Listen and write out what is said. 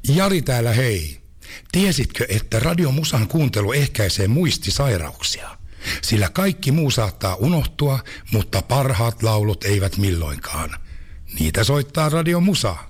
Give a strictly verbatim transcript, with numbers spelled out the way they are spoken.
Jari täällä hei. Tiesitkö, että radiomusan kuuntelu ehkäisee muistisairauksia? Sillä kaikki muu saattaa unohtua, mutta parhaat laulut eivät milloinkaan. Niitä soittaa radiomusa.